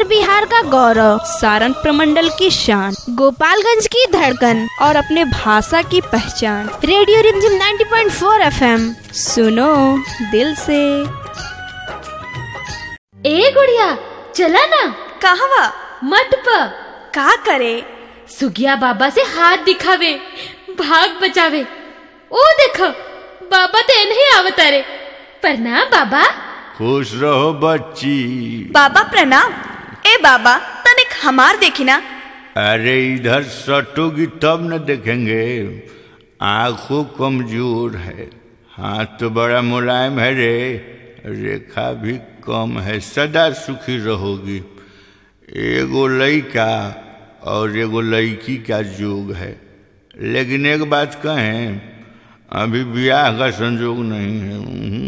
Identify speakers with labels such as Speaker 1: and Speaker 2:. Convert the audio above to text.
Speaker 1: बिहार का गौरव, सारण प्रमंडल की शान, गोपालगंज की धड़कन और अपने भाषा की पहचान। रेडियो रिमझिम 90.4 FM, सुनो दिल से।
Speaker 2: ए गुड़िया, चला ना।
Speaker 3: कहवा?
Speaker 2: मठ पर।
Speaker 3: का करे?
Speaker 2: सुगिया बाबा से हाथ दिखावे, भाग बचावे। ओ देखो, बाबा तो नहीं आवता रे। प्रणाम बाबा।
Speaker 4: खुश रहो बच्ची।
Speaker 3: बाबा प्रणाम। ए बाबा, तनिक हमार देखी ना।
Speaker 4: अरे इधर सटोगी तब न देखेंगे, आंखों कमजोर है, हाथ तो बड़ा मुलायम है रे, रेखा भी कम है, सदा सुखी रहोगी। एगो लड़का और एगो लड़की का जोग है, लेकिन एक बात कहें, अभी ब्याह का संजोग नहीं है।